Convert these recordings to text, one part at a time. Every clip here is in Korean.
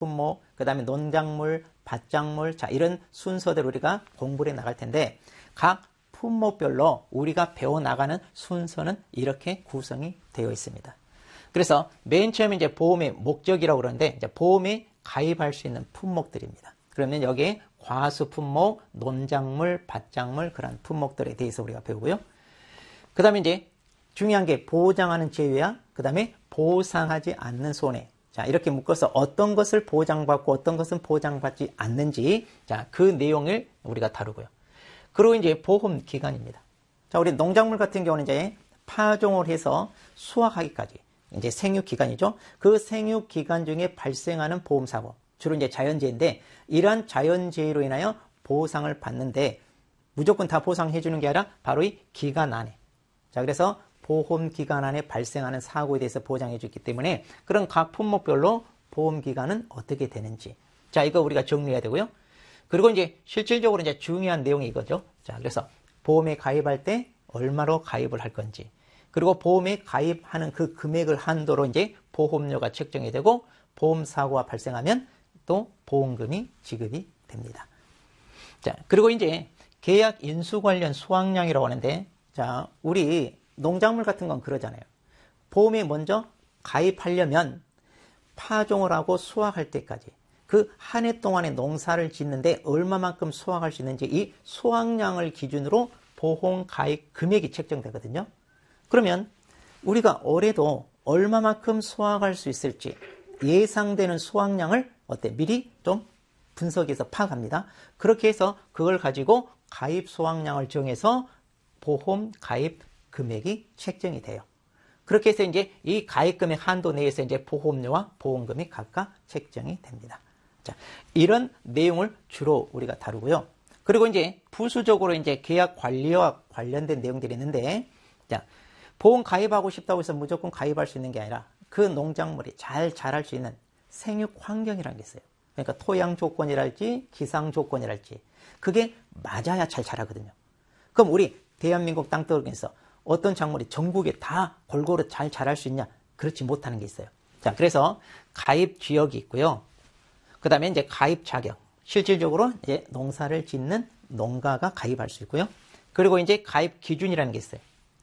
품목, 그 다음에 농작물, 밭작물, 자, 이런 순서대로 우리가 공부를 해 나갈 텐데, 각 품목별로 우리가 배워나가는 순서는 이렇게 구성이 되어 있습니다. 그래서 맨 처음에 이제 보험의 목적이라고 그러는데, 이제 보험에 가입할 수 있는 품목들입니다. 그러면 여기에 과수 품목, 농작물, 밭작물, 그런 품목들에 대해서 우리가 배우고요. 그 다음에 이제 중요한 게 보장하는 제외와 그 다음에 보상하지 않는 손해. 자, 이렇게 묶어서 어떤 것을 보장받고 어떤 것은 보장받지 않는지, 자, 그 내용을 우리가 다루고요. 그리고 이제 보험 기간입니다. 자, 우리 농작물 같은 경우는 이제 파종을 해서 수확하기까지 이제 생육 기간이죠. 그 생육 기간 중에 발생하는 보험 사고, 주로 이제 자연재해인데, 이러한 자연재해로 인하여 보상을 받는데 무조건 다 보상해 주는 게 아니라 바로 이 기간 안에, 자, 그래서 보험 기간 안에 발생하는 사고에 대해서 보장해 주기 때문에 그런 각 품목별로 보험 기간은 어떻게 되는지, 자, 이거 우리가 정리해야 되고요. 그리고 이제 실질적으로 이제 중요한 내용이 이거죠. 자, 그래서 보험에 가입할 때 얼마로 가입을 할 건지, 그리고 보험에 가입하는 그 금액을 한도로 이제 보험료가 책정이 되고, 보험 사고가 발생하면 또 보험금이 지급이 됩니다. 자, 그리고 이제 계약 인수 관련 수확량이라고 하는데, 자, 우리 농작물 같은 건 그러잖아요. 보험에 먼저 가입하려면 파종을 하고 수확할 때까지 그 한 해 동안의 농사를 짓는데 얼마만큼 수확할 수 있는지 이 수확량을 기준으로 보험 가입 금액이 책정되거든요. 그러면 우리가 올해도 얼마만큼 수확할 수 있을지 예상되는 수확량을 미리 좀 분석해서 파악합니다. 그렇게 해서 그걸 가지고 가입 수확량을 정해서 보험 가입 금액이 책정이 돼요. 그렇게 해서 이제 이 가입 금액 한도 내에서 이제 보험료와 보험금이 각각 책정이 됩니다. 자, 이런 내용을 주로 우리가 다루고요. 그리고 이제 부수적으로 이제 계약 관리와 관련된 내용들이 있는데, 자, 보험 가입하고 싶다고 해서 무조건 가입할 수 있는 게 아니라 그 농작물이 잘 자랄 수 있는 생육 환경이라는 게 있어요. 그러니까 토양 조건이랄지 기상 조건이랄지 그게 맞아야 잘 자라거든요. 그럼 우리 대한민국 땅덩어리에서 어떤 작물이 전국에 다 골고루 잘 자랄 수 있냐? 그렇지 못하는 게 있어요. 자, 그래서 가입 지역이 있고요. 그 다음에 이제 가입 자격. 실질적으로 이제 농사를 짓는 농가가 가입할 수 있고요. 그리고 이제 가입 기준이라는 게 있어요.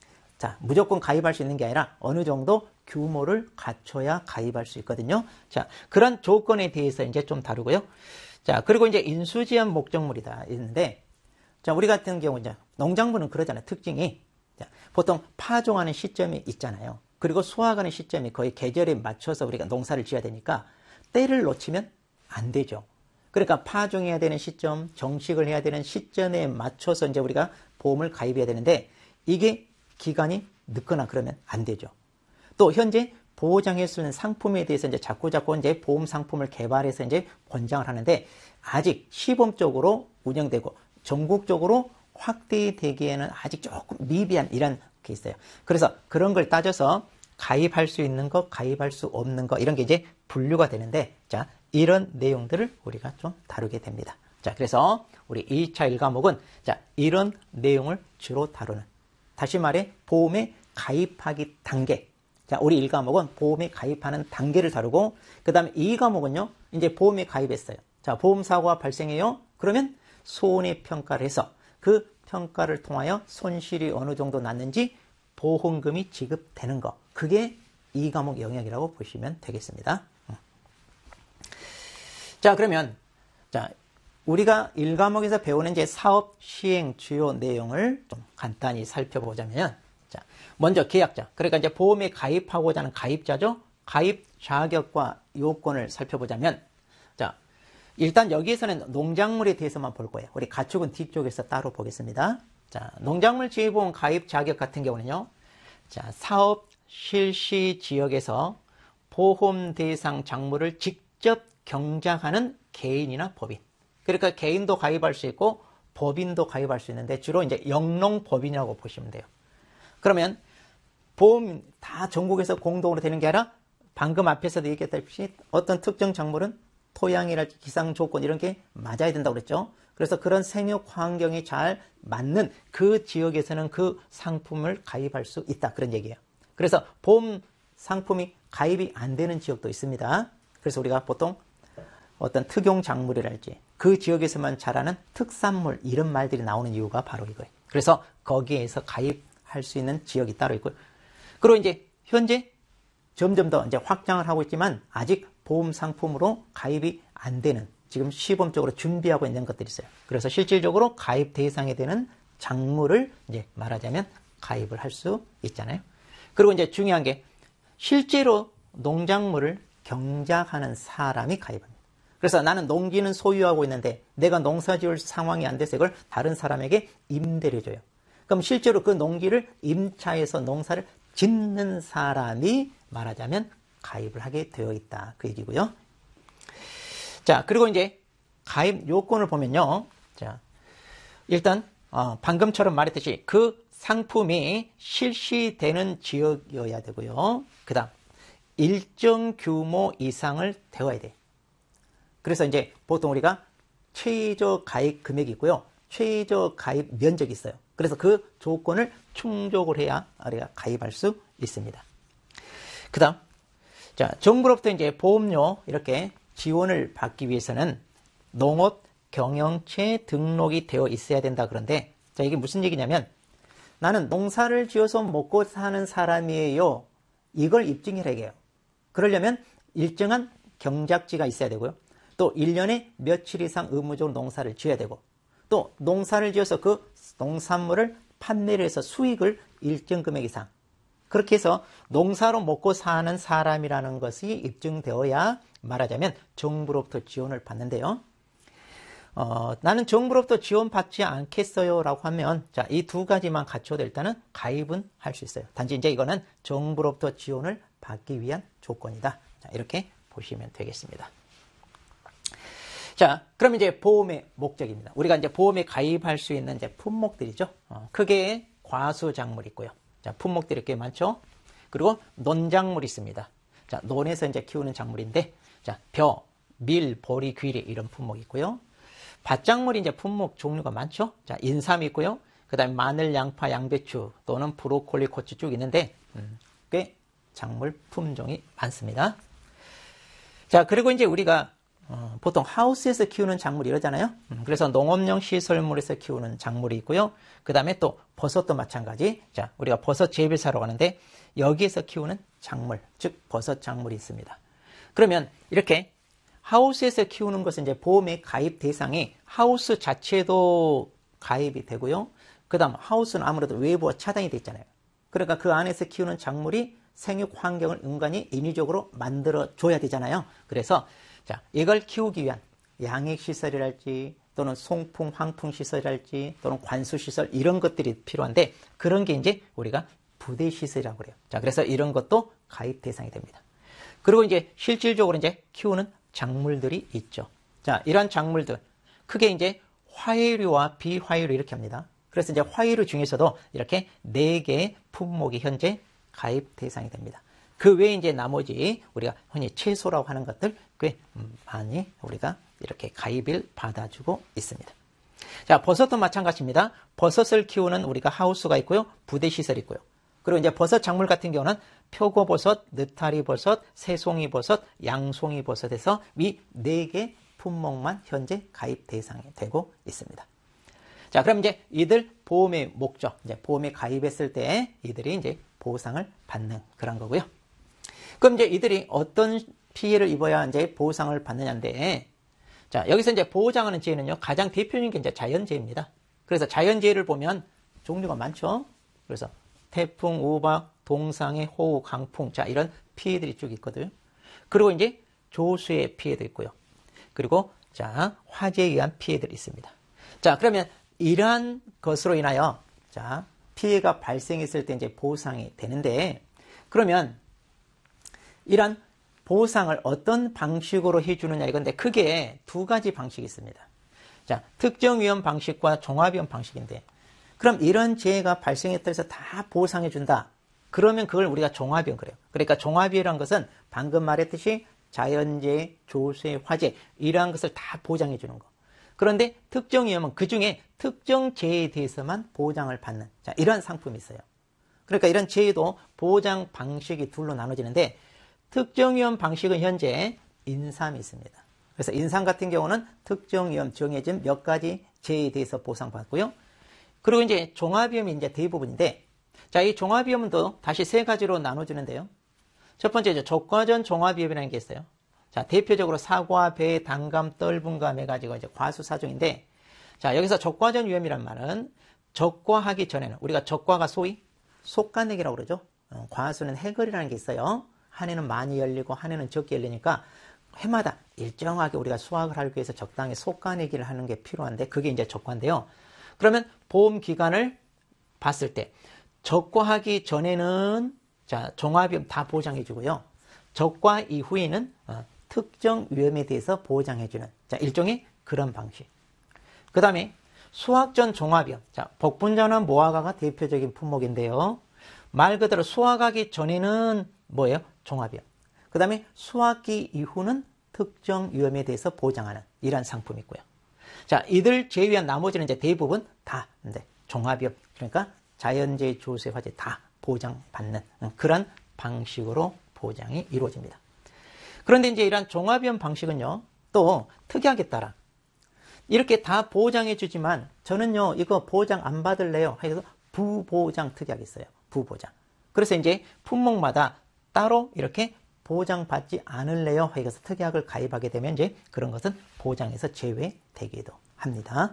자, 무조건 가입할 수 있는 게 아니라 어느 정도 규모를 갖춰야 가입할 수 있거든요. 자, 그런 조건에 대해서 이제 좀 다루고요. 자, 그리고 이제 인수지원 목적물이다 있는데, 자, 우리 같은 경우 이제 농작물은 그러잖아요. 특징이. 자, 보통 파종하는 시점이 있잖아요. 그리고 수확하는 시점이 거의 계절에 맞춰서 우리가 농사를 지어야 되니까 때를 놓치면 안 되죠. 그러니까 파종해야 되는 시점, 정식을 해야 되는 시점에 맞춰서 이제 우리가 보험을 가입해야 되는데, 이게 기간이 늦거나 그러면 안 되죠. 또 현재 보장할 수 있는 상품에 대해서 이제 자꾸 이제 보험 상품을 개발해서 이제 권장을 하는데, 아직 시범적으로 운영되고 전국적으로 확대되기에는 아직 조금 미비한 이런 게 있어요. 그래서 그런 걸 따져서 가입할 수 있는 거, 가입할 수 없는 거, 이런 게 이제 분류가 되는데, 자, 이런 내용들을 우리가 좀 다루게 됩니다. 자, 그래서 우리 2차 1과목은 자, 이런 내용을 주로 다루는, 다시 말해 보험에 가입하기 단계. 자, 우리 1과목은 보험에 가입하는 단계를 다루고, 그 다음에 2과목은요, 이제 보험에 가입했어요. 자, 보험 사고가 발생해요. 그러면 손해평가를 해서 그 평가를 통하여 손실이 어느 정도 났는지 보험금이 지급되는 거. 그게 2과목 영역이라고 보시면 되겠습니다. 자, 그러면, 자, 우리가 1과목에서 배우는 이제 사업 시행 주요 내용을 좀 간단히 살펴보자면, 자, 먼저 계약자. 그러니까 이제 보험에 가입하고자 하는 가입자죠. 가입 자격과 요건을 살펴보자면, 자, 일단 여기에서는 농작물에 대해서만 볼 거예요. 우리 가축은 뒤쪽에서 따로 보겠습니다. 자, 농작물 지휘보험 가입 자격 같은 경우는요, 자, 사업 실시 지역에서 보험 대상 작물을 직접 경작하는 개인이나 법인. 그러니까 개인도 가입할 수 있고 법인도 가입할 수 있는데 주로 이제 영농법인이라고 보시면 돼요. 그러면 보험 다 전국에서 공동으로 되는 게 아니라 방금 앞에서도 얘기했다시피 어떤 특정 작물은 토양이랄지 기상 조건 이런 게 맞아야 된다고 그랬죠. 그래서 그런 생육 환경이 잘 맞는 그 지역에서는 그 상품을 가입할 수 있다. 그런 얘기예요. 그래서 보험 상품이 가입이 안 되는 지역도 있습니다. 그래서 우리가 보통 어떤 특용 작물이랄지 그 지역에서만 자라는 특산물 이런 말들이 나오는 이유가 바로 이거예요. 그래서 거기에서 가입할 수 있는 지역이 따로 있고요. 그리고 이제 현재 점점 더 이제 확장을 하고 있지만 아직 보험 상품으로 가입이 안 되는 지금 시범적으로 준비하고 있는 것들이 있어요. 그래서 실질적으로 가입 대상이 되는 작물을 이제 말하자면 가입을 할 수 있잖아요. 그리고 이제 중요한 게 실제로 농작물을 경작하는 사람이 가입합니다. 그래서 나는 농지는 소유하고 있는데 내가 농사 지을 상황이 안 돼서 이걸 다른 사람에게 임대를 줘요. 그럼 실제로 그 농지를 임차해서 농사를 짓는 사람이 말하자면 가입을 하게 되어 있다. 그 얘기고요. 자, 그리고 이제 가입 요건을 보면요. 자, 일단 방금처럼 말했듯이 그 상품이 실시되는 지역이어야 되고요. 그 다음 일정 규모 이상을 되어야 돼. 그래서 이제 보통 우리가 최저 가입 금액이 있고요. 최저 가입 면적이 있어요. 그래서 그 조건을 충족을 해야 우리가 가입할 수 있습니다. 그 다음, 자, 정부로부터 이제 보험료 이렇게 지원을 받기 위해서는 농업 경영체 등록이 되어 있어야 된다. 그런데, 자, 이게 무슨 얘기냐면, 나는 농사를 지어서 먹고 사는 사람이에요. 이걸 입증해야 해요. 그러려면 일정한 경작지가 있어야 되고요. 또 1년에 며칠 이상 의무적으로 농사를 지어야 되고, 또 농사를 지어서 그 농산물을 판매를 해서 수익을 일정 금액 이상, 그렇게 해서 농사로 먹고 사는 사람이라는 것이 입증되어야 말하자면 정부로부터 지원을 받는데요. 나는 정부로부터 지원받지 않겠어요 라고 하면, 자, 이 두 가지만 갖춰도 일단은 가입은 할 수 있어요. 단지 이제 이거는 정부로부터 지원을 받기 위한 조건이다. 자, 이렇게 보시면 되겠습니다. 자, 그럼 이제 보험의 목적입니다. 우리가 이제 보험에 가입할 수 있는 이제 품목들이죠. 크게 과수작물이 있고요. 자, 품목들이 꽤 많죠. 그리고 논작물이 있습니다. 자, 논에서 이제 키우는 작물인데, 자, 벼, 밀, 보리, 귀리 이런 품목이 있고요. 밭작물이 이제 품목 종류가 많죠. 자, 인삼이 있고요. 그 다음에 마늘, 양파, 양배추 또는 브로콜리, 고추 쭉 있는데, 꽤 작물 품종이 많습니다. 자, 그리고 이제 우리가 보통 하우스에서 키우는 작물 이러잖아요. 그래서 농업용 시설물에서 키우는 작물이 있고요. 그 다음에 또 버섯도 마찬가지. 자, 우리가 버섯 재배사로 가는데 여기에서 키우는 작물, 즉 버섯 작물이 있습니다. 그러면 이렇게 하우스에서 키우는 것은 이제 보험의 가입 대상이 하우스 자체도 가입이 되고요. 그 다음 하우스는 아무래도 외부와 차단이 돼 있잖아요. 그러니까 그 안에서 키우는 작물이 생육 환경을 인간이 인위적으로 만들어 줘야 되잖아요. 그래서 자, 이걸 키우기 위한 양액시설이랄지 또는 송풍, 황풍시설이랄지 또는 관수시설 이런 것들이 필요한데 그런 게 이제 우리가 부대시설이라고 그래요. 자, 그래서 이런 것도 가입 대상이 됩니다. 그리고 이제 실질적으로 이제 키우는 작물들이 있죠. 자, 이러한 작물들 크게 이제 화훼류와 비화훼류 이렇게 합니다. 그래서 이제 화훼류 중에서도 이렇게 4개의 품목이 현재 가입 대상이 됩니다. 그 외에 이제 나머지 우리가 흔히 채소라고 하는 것들 꽤 많이 우리가 이렇게 가입을 받아주고 있습니다. 자, 버섯도 마찬가지입니다. 버섯을 키우는 우리가 하우스가 있고요. 부대시설이 있고요. 그리고 이제 버섯 작물 같은 경우는 표고버섯, 느타리버섯, 새송이버섯, 양송이버섯에서 이 4개 품목만 현재 가입 대상이 되고 있습니다. 자, 그럼 이제 이들 보험의 목적, 이제 보험에 가입했을 때 이들이 이제 보상을 받는 그런 거고요. 그럼 이제 이들이 어떤 피해를 입어야 이제 보상을 받느냐인데, 자, 여기서 이제 보호장하는 재해는요, 가장 대표적인 게 이제 자연재해입니다. 그래서 자연재해를 보면 종류가 많죠. 그래서 태풍, 우박, 동상해, 호우, 강풍, 자, 이런 피해들이 쭉 있거든요. 그리고 이제 조수의 피해도 있고요. 그리고 자, 화재에 의한 피해들이 있습니다. 자, 그러면 이러한 것으로 인하여 자, 피해가 발생했을 때 이제 보상이 되는데, 그러면 이런 보상을 어떤 방식으로 해주느냐 이건데 크게 2가지 방식이 있습니다. 자, 특정위험 방식과 종합위험 방식인데, 그럼 이런 재해가 발생했다 해서 다 보상해 준다. 그러면 그걸 우리가 종합위험 그래요. 그러니까 종합위험이라는 것은 방금 말했듯이 자연재해, 조수의 화재 이러한 것을 다 보장해 주는 거. 그런데 특정위험은 그 중에 특정 재해에 대해서만 보장을 받는 자, 이런 상품이 있어요. 그러니까 이런 재해도 보장 방식이 둘로 나눠지는데 특정위험 방식은 현재 인삼이 있습니다. 그래서 인상 같은 경우는 특정 위험 정해진 몇 가지 죄에 대해서 보상받고요. 그리고 이제 종합위험이 이제 대부분인데, 자, 이 종합위험도 다시 세 가지로 나눠주는데요. 첫 번째, 적과전 종합위험이라는 게 있어요. 자, 대표적으로 사과, 배, 단감, 떫은감 해가지고 이제 과수사중인데, 자, 여기서 적과전 위험이란 말은 적과하기 전에는 우리가 적과가 소위 속가내기라고 그러죠. 과수는 해걸이라는 게 있어요. 한 해는 많이 열리고 한 해는 적게 열리니까 해마다 일정하게 우리가 수확을 하기 위해서 적당히 속가내기를 하는 게 필요한데 그게 이제 적과인데요. 그러면 보험 기간을 봤을 때 적과하기 전에는 자, 종합위험 다 보장해 주고요. 적과 이후에는 특정 위험에 대해서 보장해 주는 자, 일종의 그런 방식. 그 다음에 수확 전 종합위험. 자, 복분자나 모아가가 대표적인 품목인데요. 말 그대로 수확하기 전에는 뭐예요? 종합위험. 그 다음에 수확기 이후는 특정 위험에 대해서 보장하는 이러한 상품이 있고요. 자, 이들 제외한 나머지는 이제 대부분 다 이제 종합위험. 그러니까 자연재해, 조세, 화재 다 보장받는 그런 방식으로 보장이 이루어집니다. 그런데 이제 이러한 종합위험 방식은요, 또 특이하게 따라 이렇게 다 보장해 주지만 저는요 이거 보장 안 받을래요 해서 부보장 특약이 있어요. 부보장. 그래서 이제 품목마다 따로 이렇게 보장받지 않을래요 해서 특약을 가입하게 되면 이제 그런 것은 보장에서 제외되기도 합니다.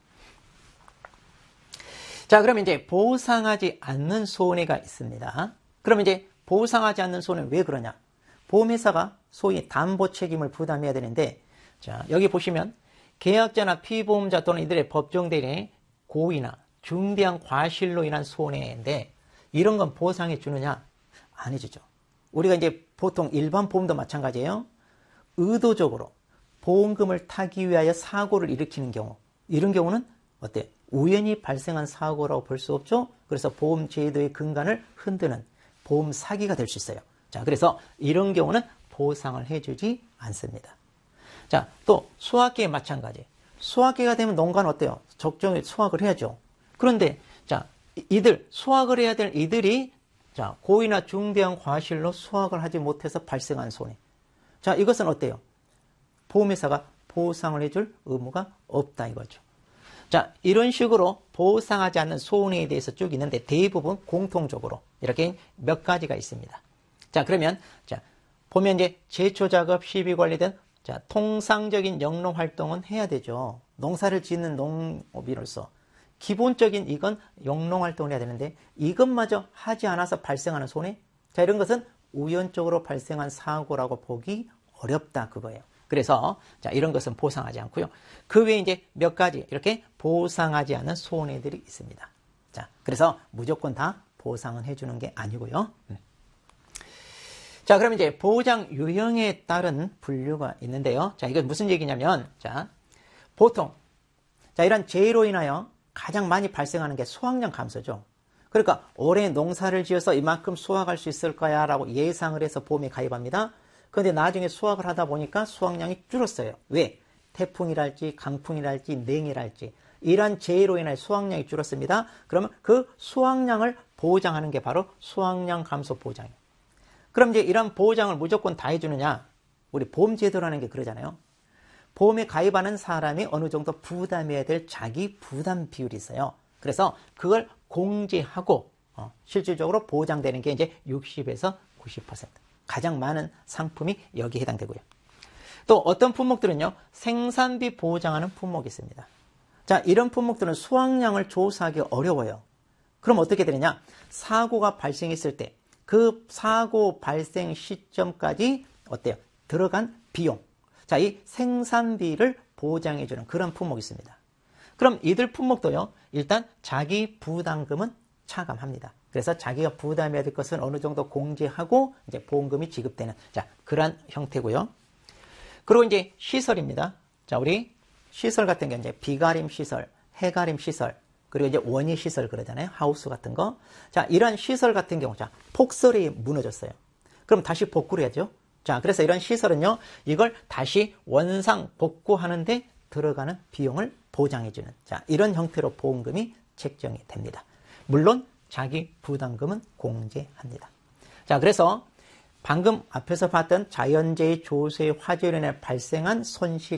자, 그럼 이제 보상하지 않는 손해가 있습니다. 그럼 이제 보상하지 않는 손해는 왜 그러냐? 보험회사가 소위 담보 책임을 부담해야 되는데, 자, 여기 보시면 계약자나 피보험자 또는 이들의 법정 대리인의 고의나 중대한 과실로 인한 손해인데 이런 건 보상해 주느냐? 안 해주죠. 우리가 이제 보통 일반 보험도 마찬가지예요. 의도적으로 보험금을 타기 위하여 사고를 일으키는 경우, 이런 경우는 어때? 우연히 발생한 사고라고 볼 수 없죠. 그래서 보험 제도의 근간을 흔드는 보험 사기가 될 수 있어요. 자, 그래서 이런 경우는 보상을 해주지 않습니다. 자, 또 수확기에 마찬가지. 수확기가 되면 농가는 어때요? 적정히 수확을 해야죠. 그런데 자, 이들 수확을 해야 될 이들이 자, 고의나 중대한 과실로 수확을 하지 못해서 발생한 손해. 자, 이것은 어때요? 보험회사가 보상을 해줄 의무가 없다 이거죠. 자, 이런 식으로 보상하지 않는 손해에 대해서 쭉 있는데 대부분 공통적으로 이렇게 몇 가지가 있습니다. 자, 그러면 자, 보면 이제 제초 작업, 시비 관리된 자, 통상적인 영농 활동은 해야 되죠. 농사를 짓는 농업인으로서 기본적인 이건 영농 활동을 해야 되는데 이것마저 하지 않아서 발생하는 손해? 자, 이런 것은 우연적으로 발생한 사고라고 보기 어렵다 그거예요. 그래서 자, 이런 것은 보상하지 않고요. 그 외에 이제 몇 가지 이렇게 보상하지 않는 손해들이 있습니다. 자, 그래서 무조건 다 보상은 해주는 게 아니고요. 자, 그럼 이제 보장 유형에 따른 분류가 있는데요. 자, 이건 무슨 얘기냐면, 자, 보통, 자, 이런 재해로 인하여 가장 많이 발생하는 게 수확량 감소죠. 그러니까 올해 농사를 지어서 이만큼 수확할 수 있을 거야 라고 예상을 해서 보험에 가입합니다. 그런데 나중에 수확을 하다 보니까 수확량이 줄었어요. 왜? 태풍이랄지 강풍이랄지 냉이랄지 이러한 재해로 인해 수확량이 줄었습니다. 그러면 그 수확량을 보장하는 게 바로 수확량 감소 보장이에요. 그럼 이제 이런 보장을 무조건 다 해주느냐? 우리 보험제도라는 게 그러잖아요. 보험에 가입하는 사람이 어느 정도 부담해야 될 자기 부담 비율이 있어요. 그래서 그걸 공제하고 실질적으로 보장되는 게 이제 60에서 90%. 가장 많은 상품이 여기에 해당되고요. 또 어떤 품목들은요. 생산비 보장하는 품목이 있습니다. 자, 이런 품목들은 수확량을 조사하기 어려워요. 그럼 어떻게 되느냐? 사고가 발생했을 때 그 사고 발생 시점까지 어때요? 들어간 비용. 자, 이 생산비를 보장해주는 그런 품목이 있습니다. 그럼 이들 품목도요. 일단 자기 부담금은 차감합니다. 그래서 자기가 부담해야 될 것은 어느 정도 공제하고 이제 보험금이 지급되는 자, 그런 형태고요. 그리고 이제 시설입니다. 자, 우리 시설 같은 경우 이제 비가림 시설, 해가림 시설, 그리고 이제 원예 시설 그러잖아요. 하우스 같은 거. 자, 이런 시설 같은 경우, 자, 폭설이 무너졌어요. 그럼 다시 복구를 해야죠. 자, 그래서 이런 시설은요, 이걸 다시 원상 복구하는데 들어가는 비용을 보장해주는, 자, 이런 형태로 보험금이 책정이 됩니다. 물론, 자기 부담금은 공제합니다. 자, 그래서 방금 앞에서 봤던 자연재해 조소의 화재로 인해 발생한 손실